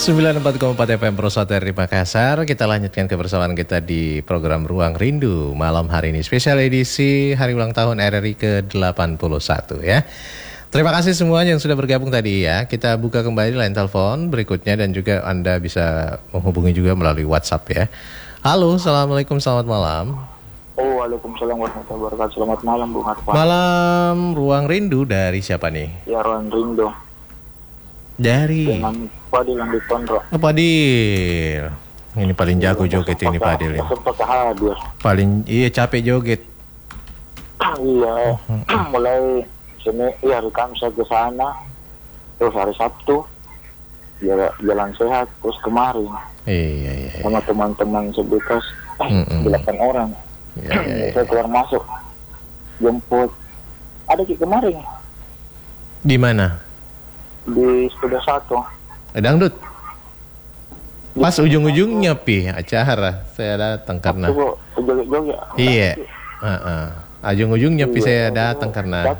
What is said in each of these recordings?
94,4 FM Prosoteri Makassar. Kita lanjutkan kebersamaan kita di program Ruang Rindu malam hari ini. Spesial edisi Hari Ulang Tahun RRI ke-81 ya. Terima kasih semuanya yang sudah bergabung tadi ya. Kita buka kembali line telepon berikutnya dan juga Anda bisa menghubungi juga melalui WhatsApp ya. Halo, Assalamualaikum, selamat malam. Waalaikumsalam warahmatullahi wabarakatuh. Selamat malam Bung Arfan. Malam, Ruang Rindu dari siapa nih? Ya, Ruang Rindu. Dari dengan Padil yang di Pondok. Padil. Ini paling jago joget ini Padil ini. Sempat hadir. Paling capek joget. Iya. Mulai hari Kamis saya ke sana. Terus hari Sabtu jalan sehat terus kemarin. Iya. Sama teman-teman sebekas 8 orang. Iya. Saya keluar masuk jemput. Ada kemarin. Di mana? Di Studio 1. Dangdut. Pas ujung-ujungnya acara saya datang karena joget-joget. Iya. Ujung-ujungnya saya datang karena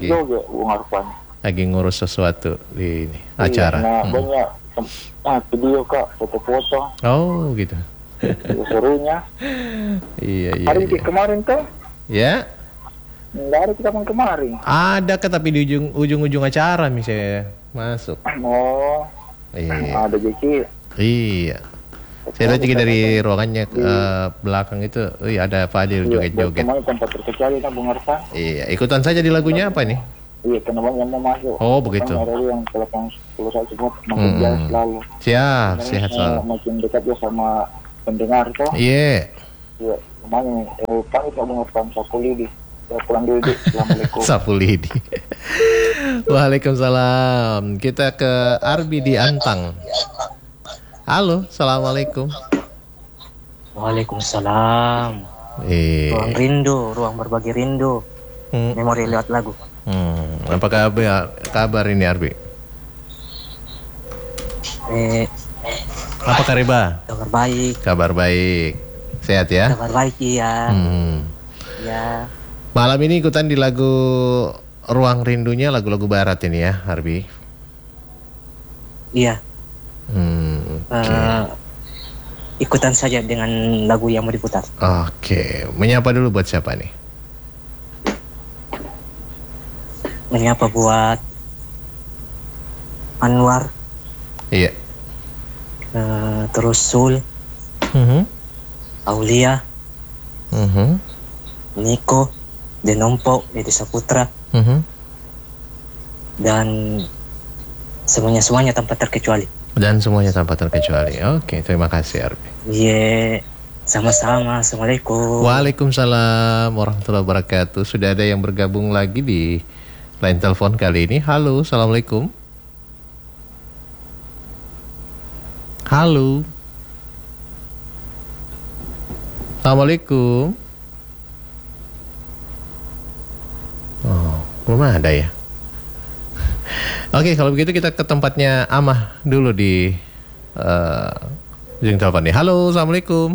lagi ngurus sesuatu di ini acara. Banyak video Kak, foto-foto. Oh gitu. Serunya. Iya. Hari kemarin tuh? Ya. Nggak ada kita kemarin. Ada tapi di ujung-ujung acara misalnya masuk. Oh. Iya. Ada Jeki. Iya. Saya lihat juga dari ruangannya ke belakang itu, ada Fadil joget-joget. Kemarin tempat terkecil kan Bung Arfan. Iya, ikutan saja di lagunya apa nih? Iya, kenapa yang mau masuk? Oh, begitu. Kan yang telepon 10 semua makin jauh selalu. Siap, sehat selalu. Makin dekat ya sama pendengar tuh. Iya. Iya, kemarin pamit Bung Arfan Sapulidi. Pulang dulu. Assalamualaikum. Sapulidi. Waalaikumsalam. Kita ke Arbi di Antang. Halo, assalamualaikum. Waalaikumsalam. Ruang rindu, ruang berbagi rindu. Memori lewat lagu. Apa kabar ini Arbi? Apa Kariba? Kabar baik. Kabar baik. Sehat ya? Kabar baik iya. Ya. Malam ini ikutan di lagu Ruang Rindunya, lagu-lagu barat ini ya, Arbi? Iya. Ikutan saja dengan lagu yang mau diputar. Oke. Menyapa dulu buat siapa nih? Menyapa buat Anwar. Iya. Terus Sul. Aulia. Niko. Denompo, Deddy Saputra, dan semuanya tanpa terkecuali. Dan semuanya tanpa terkecuali. Oke, terima kasih Arbi. Iya, sama-sama. Assalamualaikum. Waalaikumsalam warahmatullahi wabarakatuh. Sudah ada yang bergabung lagi di line telepon kali ini. Halo, assalamualaikum. Halo. Assalamualaikum. Oh, belum ada ya. Oke, kalau begitu kita ke tempatnya Amah dulu di ujung telepon nih. Halo, assalamualaikum.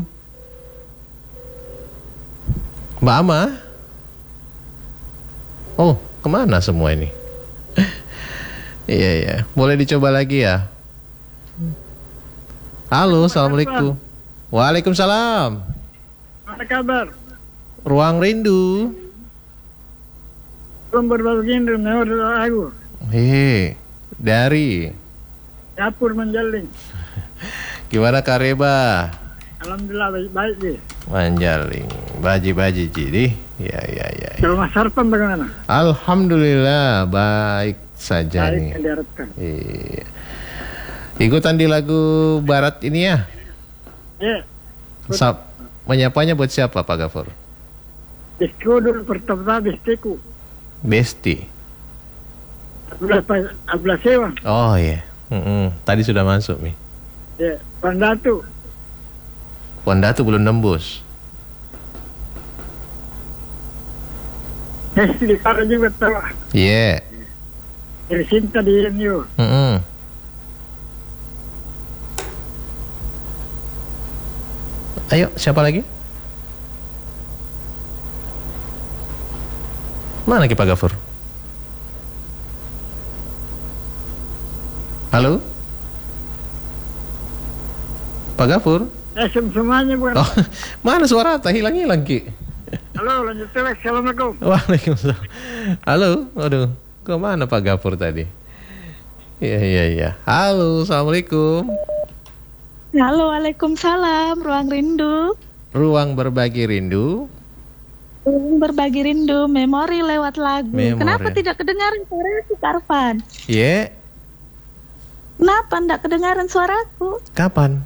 Mbak Amah. Oh, kemana semua ini? Iya. Boleh dicoba lagi ya. Halo, assalamualaikum. Waalaikumsalam. Apa kabar? Ruang Rindu. Berbagi rindu aku. Dari Dapur Manjaling. Gimana Kareba? Alhamdulillah baik-baik sih. Manjaling, baji-baji jadi. Ya. Kalau Mas Sarpan bagaimana? Alhamdulillah baik saja baik nih. Yang diharapkan. Iya. Ikutan di lagu barat ini ya. Iya. Menyapanya buat siapa Pak Gafur? Bestiku dulu pertama bestiku. Besti. Abla Sewa. Oh iya. Tadi sudah masuk nih. Ya, Pandatu. Pandatu belum nembus. Besti di Para juga tahu. Iya. Dari Sinta di New. Ayo, siapa lagi? Mana Ki Pak Gafur? Halo? Pak Gafur? Semuanya bukan. Oh, mana suara Atta hilang-hilang Ki? Halo, lanjut telek. Assalamualaikum. Waalaikumsalam. Halo, aduh, kemana Pak Gafur tadi? Iya. Halo, assalamualaikum. Halo, waalaikumsalam. Ruang rindu. Ruang berbagi rindu. Ruang berbagi rindu. Memori lewat lagu. Memori. Kenapa tidak kedengaran suaraku, Karvan? Iya. Kenapa tidak kedengaran suaraku? Kapan?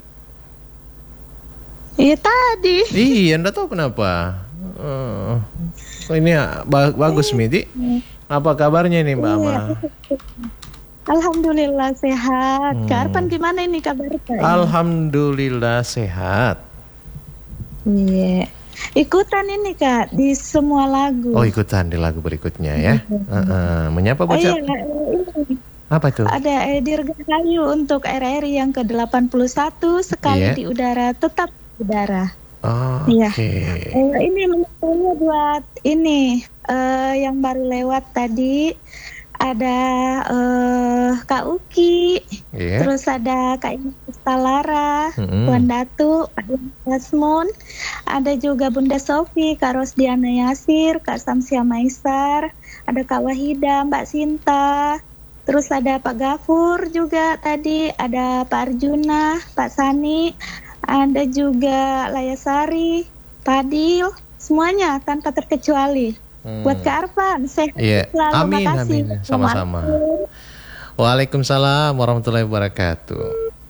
Iya tadi. Iya, enggak tahu kenapa. Ini bagus Midi. Apa kabarnya nih Mbak Ama? Alhamdulillah sehat. Karvan gimana ini kabarnya? Alhamdulillah sehat. Iya. Ikutan ini Kak di semua lagu. Oh, ikutan di lagu berikutnya ya. Menyapa bocah. Iya, ini. Apa itu? Ada Dirgahayu untuk RRI yang ke-81 sekali di udara tetap udara. Oh, iya. Oke. Ini menurutnya buat ini yang baru lewat tadi ada Kak Uki, terus ada Kak Istalara, Tuan Datu, Pak Yasmun, ada juga Bunda Sofi, Kak Rosdiana Yasir, Kak Samsia Maisar, ada Kak Wahida, Mbak Sinta. Terus ada Pak Gafur juga tadi, ada Pak Arjuna, Pak Sani, ada juga Layasari, Padil, semuanya tanpa terkecuali. Buat Kak Arfan, sehat selalu. Amin, makasih. amin. Sama-sama. Waalaikumsalam warahmatullahi wabarakatuh.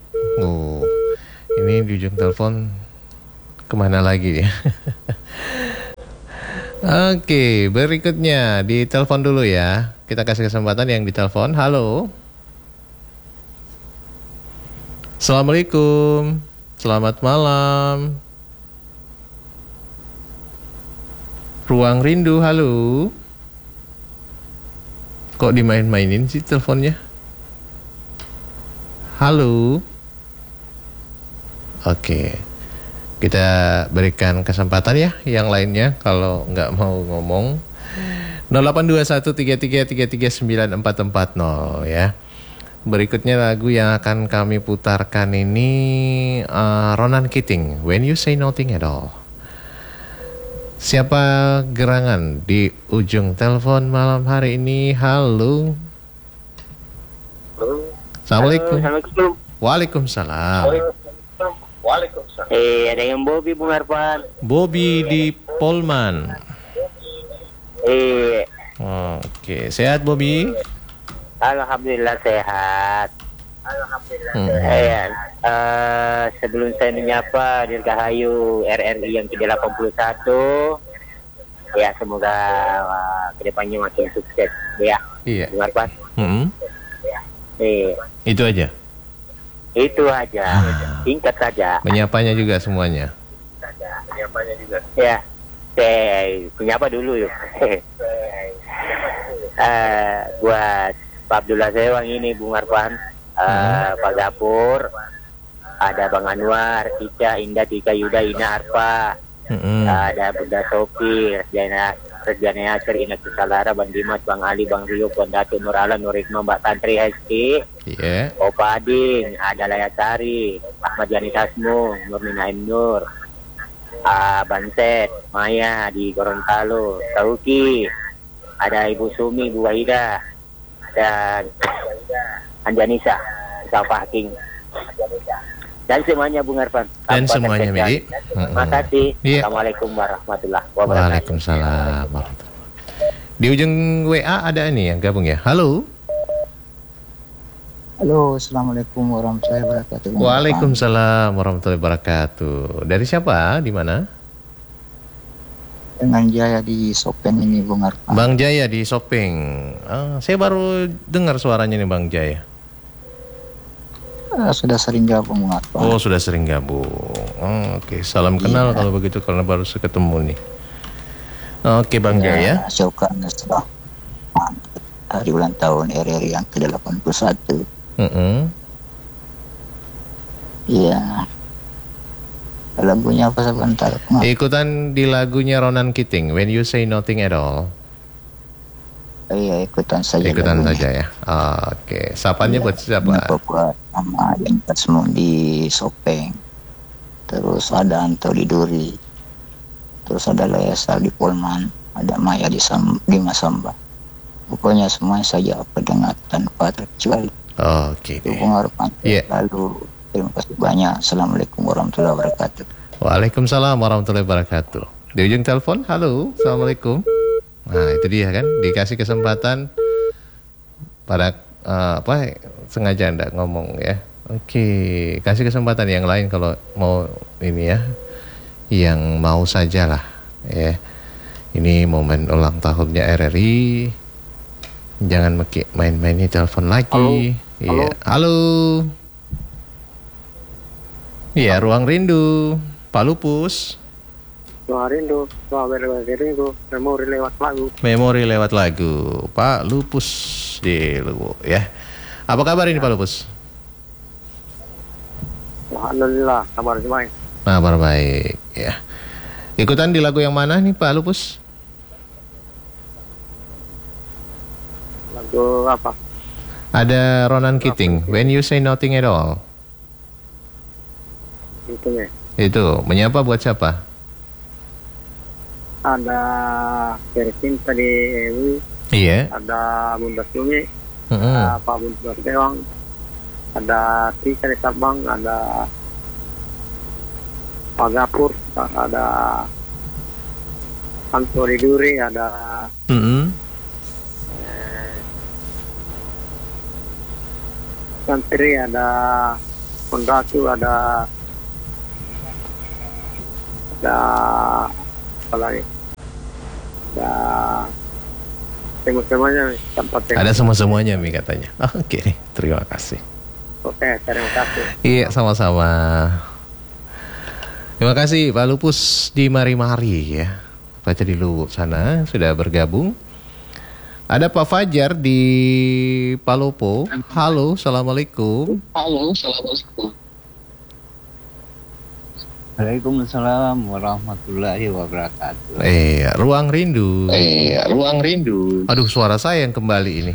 Ini di ujung telepon kemana lagi ya? Oke, berikutnya di telepon dulu ya. Kita kasih kesempatan yang di telepon. Halo. Assalamualaikum. Selamat malam. Ruang Rindu, halo. Kok dimain-mainin sih teleponnya? Halo. Oke. Kita berikan kesempatan ya yang lainnya kalau nggak mau ngomong. 082133333940 ya. Berikutnya lagu yang akan kami putarkan ini Ronan Keating, When You Say Nothing At All. Siapa gerangan di ujung telepon malam hari ini? Halo. Assalamualaikum. Assalamualaikum. Waalaikumsalam. Waalaikumsalam. Ada yang Bobby Bung Arfan. Bobby di Polman. Oke, sehat Bobby? Alhamdulillah sehat. Sebelum saya menyapa Dirgahayu RRI yang ke-81, ya semoga kedepannya makin sukses ya. Iya. Bung Arfan. Itu aja. Itu aja. Singkat saja. Menyapanya juga semuanya. Ya. Saya menyapa dulu yuk. Buat Pak Abdullah Sewang ini Bung Arfan, Pak Gafur, ada Bang Anwar, Tika, Indah, Tika, Yuda, Ina, Arfa, ada Bunda Sofi, Rejana Yasir, Ina Kusalara, Bang Dimas, Bang Ali, Bang Rio, Bang Datu, Nur Ala, Nur Hikmah, Mbak Tantri Hesti, Opa Ading, ada Layasari, Ahmad Yani Tasmu, Nur Minaim Nur, Banset, Maya di Gorontalo, Tauki, ada Ibu Sumi, Bu Wahida, dan Anjanisa, Safaking, dan semuanya Bung Arfan. Dan semuanya Midi. Terima kasih. Assalamualaikum warahmatullahi wabarakatuh. Waalaikumsalam. Di ujung WA ada ini yang gabung ya. Halo. Halo, assalamualaikum warahmatullahi wabarakatuh. Waalaikumsalam warahmatullahi wabarakatuh. Dari siapa? Di mana? Dengan Jaya di Sopeng ini, Bung Arfan. Bang Jaya di Sopeng. Saya baru dengar suaranya nih Bang Jaya. Sudah sering gabung, Bung Arfan. Oh, sudah sering gabung. Oke, salam kenal kalau begitu karena baru ketemu nih. Oke, Bang Jaya. Syukurnya setelah hari ulang tahun RRI yang ke-81. Iya. Lagunya apa sebentar? Ikutan di lagunya Ronan Keating, When You Say Nothing At All. Iya, ikutan saja. Ikutan saja ya. Oke, sapanya buat siapa? Buat Mama yang semua di Sopeng. terus ada Anto di Duri, terus ada Lesa di Polman, ada Maya di Masamba. Pokoknya semuanya saja pendengar tanpa terkecuali. Oke. Harapan. Lalu terima kasih banyak. Assalamualaikum warahmatullahi wabarakatuh. Waalaikumsalam warahmatullahi wabarakatuh. Di ujung telepon, halo, assalamualaikum. Nah itu dia kan, dikasih kesempatan pada sengaja enggak ngomong ya. Oke, kasih kesempatan yang lain kalau mau ini ya, yang mau sajalah ya. Ini momen ulang tahunnya RRI. Jangan main-mainnya telepon lagi. Iya. Halo. Iya, Ruang Rindu. Pak Lupus. Ruang Rindu. Memori lewat lagu. Memori lewat lagu. Pak Lupus di Luwu ya. Apa kabar ini Pak Lupus? Alhamdulillah, kabar baik. Kabar baik ya. Ikutan di lagu yang mana nih Pak Lupus? Lagu apa? Ada Ronan Keating, When You Say Nothing at All. Itu menyapa buat siapa? Ada Cinta di Ewi. Iya. Ada Bunda Sumi. Ada Pak Bunda Sewang. Ada Tika di Sabang. Ada Pak Gapur. Ada Anto di Duri. Ada Santri. Ada Pondatu. Ada apa lagi? Semuanya tempat. Ada semuanya Mi katanya. Oke, terima kasih. Oke, terima kasih. Iya, sama-sama. Terima kasih Pak Lupus di Mari-Mari ya. Baca di Luwu sana sudah bergabung. Ada Pak Fajar di Palopo. Halo, assalamualaikum. Halo, assalamualaikum. Waalaikumsalam warahmatullahi wabarakatuh. Ruang Rindu. Ruang Rindu. Aduh, suara saya yang kembali ini.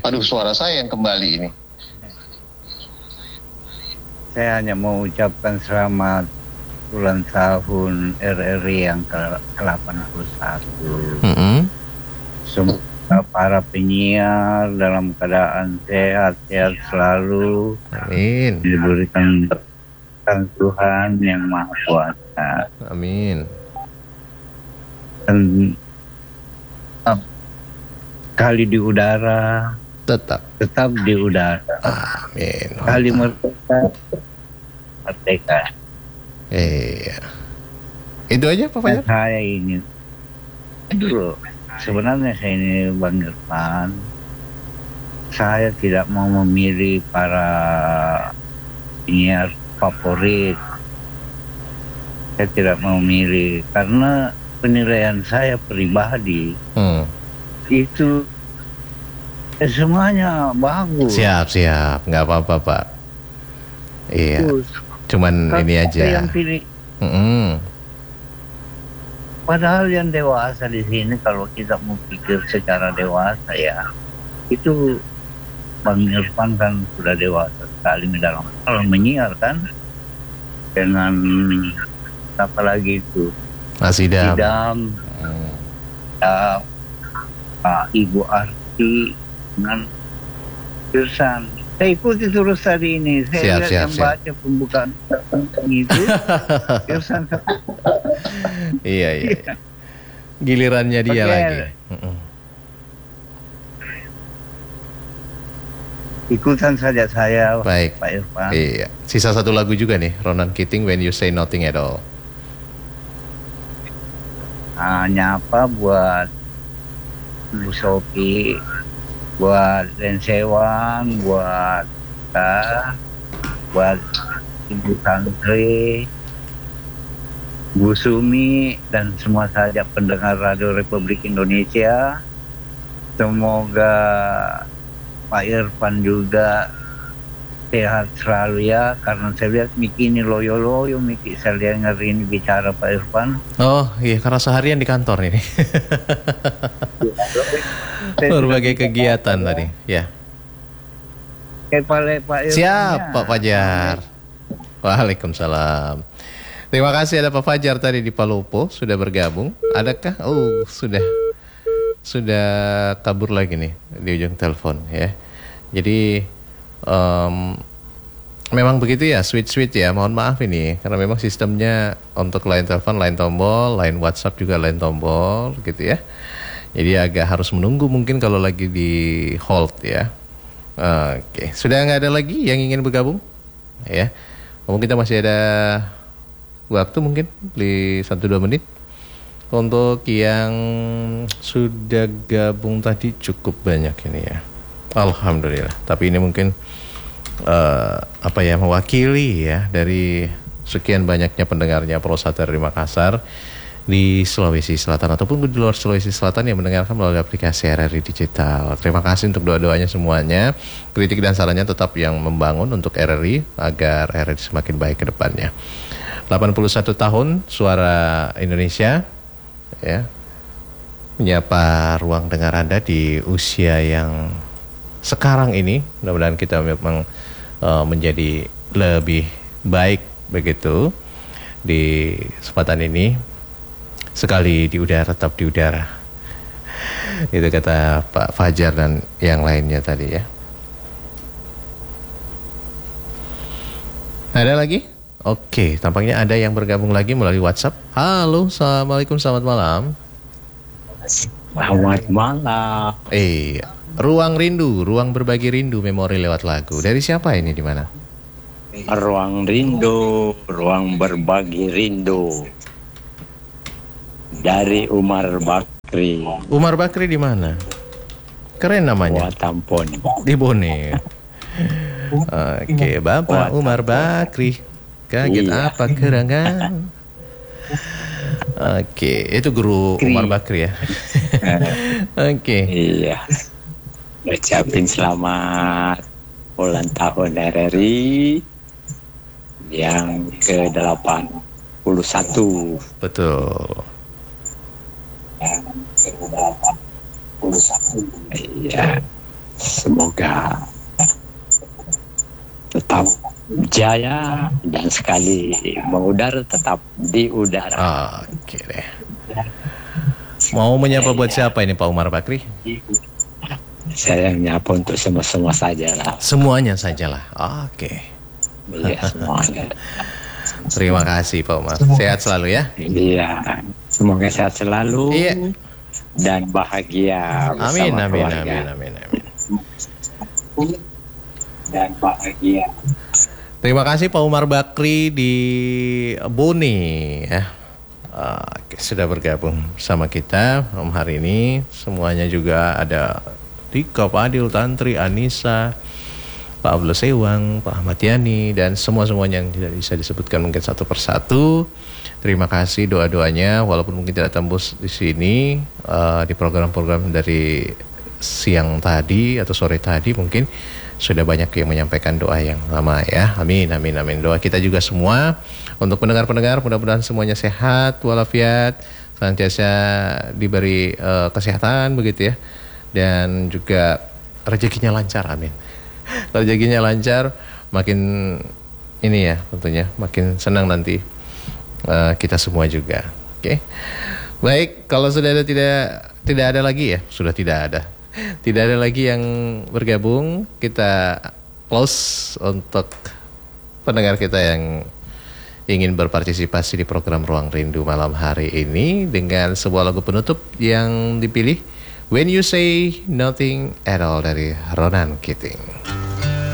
Saya hanya mau ucapkan selamat ulang tahun RRI yang ke-81. Semoga para penyiar dalam keadaan sehat selalu. Amin. Diberikan Tuhan yang Maha Kuasa. Amin. Dan kali di udara tetap di udara. Amin. Kali merdeka. Iya. Itu aja Pak Fajar. Saya ini dulu sebenarnya saya ini Bang Irfan. Saya tidak mau memilih para penyiar favorit. Saya tidak mau milih karena penilaian saya pribadi itu semuanya bagus. Siap, nggak apa-apa Pak. Iya. Cuman ini aja. Yang pilih. Padahal yang dewasa di sini kalau kita mau pikir secara dewasa ya, itu Bang Irfan kan sudah dewasa sekali dalam hal menyiar kan, dengan apa lagi itu Sidam, Ibu Arti dengan Irsan. Saya ikuti terus tadi ini. Saya lihat baca pembukaan itu. Irsan. Iya. Gilirannya dia lagi. Ikutan saja saya. Baik, Pak Irfan. Iya. Sisa satu lagu juga nih, Ronan Keating, When You Say Nothing at All. Nyapa buat Bu Sophie, buat Lensewang, buat Ibu Santri, Bu Sumi, dan semua saja pendengar Radio Republik Indonesia. Semoga Pak Irfan juga sehat selalu ya, karena saya lihat Miki ini loyo-loyo, Miki saya lihat ngeri ini bicara Pak Irfan. Oh iya, karena seharian di kantor ini. Berbagai kegiatan tadi, ya. Pak Irfan. Siap Pak Fajar. Waalaikumsalam. Terima kasih, ada Pak Fajar tadi di Palopo sudah bergabung. Adakah? Oh, sudah kabur lagi nih di ujung telepon ya. Jadi memang begitu ya, sweet ya. Mohon maaf ini karena memang sistemnya untuk line telepon, line tombol, line WhatsApp juga line tombol gitu ya. Jadi agak harus menunggu mungkin kalau lagi di hold ya. Oke, sudah nggak ada lagi yang ingin bergabung ya. Mungkin kita masih ada waktu mungkin di 1-2 menit. Untuk yang sudah gabung tadi cukup banyak ini ya. Alhamdulillah. Tapi ini mungkin mewakili ya dari sekian banyaknya pendengarnya Prosater di Makassar, di Sulawesi Selatan ataupun di luar Sulawesi Selatan yang mendengarkan melalui aplikasi RRI Digital. Terima kasih untuk doa-doanya semuanya. Kritik dan sarannya tetap yang membangun untuk RRI agar RRI semakin baik ke depannya. 81 tahun Suara Indonesia ya, menyapa ruang dengar Anda di usia yang sekarang ini. Mudah-mudahan kita memang menjadi lebih baik begitu di kesempatan ini. Sekali di udara tetap di udara. Itu kata Pak Fajar dan yang lainnya tadi ya. Ada lagi? Oke, tampaknya ada yang bergabung lagi melalui WhatsApp. Halo, assalamualaikum, selamat malam. Selamat malam. Ruang Rindu, ruang berbagi rindu, memori lewat lagu. Dari siapa ini, di mana? Ruang Rindu, ruang berbagi rindu. Dari Umar Bakri. Umar Bakri di mana? Keren namanya. Tampon. Di Bone. Oke, Bapak Umar Bakri. Kaget apa gerangan? Oke, itu guru Umar Bakri ya. Oke. Iya. Ucapin selamat ulang tahun RRI yang ke-81. Betul. Iya. Semoga tetap jaya dan sekali mengudara tetap di udara. Oke deh. Mau menyapa buat siapa ini Pak Umar Bakri? Saya menyapa untuk semua saja lah. Semuanya sajalah. Oke. Iya, semuanya. Terima kasih Pak Umar. Sehat selalu ya. Iya. Semoga sehat selalu. Iya. Dan bahagia bersama keluarga. Amin. Dan bahagia. Terima kasih Pak Umar Bakri di Bone ya. Sudah bergabung sama kita malam hari ini. Semuanya juga ada Tika, Pak Adil, Tantri, Anissa, Pak Abdul Sewang, Pak Ahmad Yani, dan semuanya yang tidak bisa disebutkan mungkin satu persatu. Terima kasih doa-doanya, walaupun mungkin tidak tembus di sini di program-program dari siang tadi atau sore tadi mungkin sudah banyak yang menyampaikan doa yang lama ya. Amin. Doa kita juga semua untuk pendengar-pendengar, mudah-mudahan semuanya sehat walafiat, senantiasa diberi kesehatan begitu ya, dan juga rezekinya lancar. Amin. Kalau rezekinya lancar, makin ini ya tentunya makin senang nanti kita semua juga. Oke. Baik, kalau sudah ada tidak ada lagi ya, sudah tidak ada. Tidak ada lagi yang bergabung, kita close untuk pendengar kita yang ingin berpartisipasi di program Ruang Rindu malam hari ini dengan sebuah lagu penutup yang dipilih, When You Say Nothing At All dari Ronan Keating.